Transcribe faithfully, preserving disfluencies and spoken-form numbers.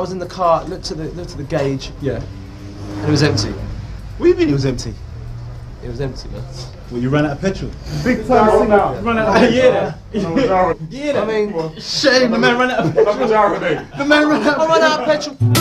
was in the car, looked at the looked at the gauge, Yeah. and it was empty. What do you mean it was empty? It was empty, man. Well, you ran out of petrol. Big time singer. Run out of yeah. Yeah. Yeah. I mean, Shame, the man ran out of petrol. That's what I would do. The man ran out of I ran out of petrol.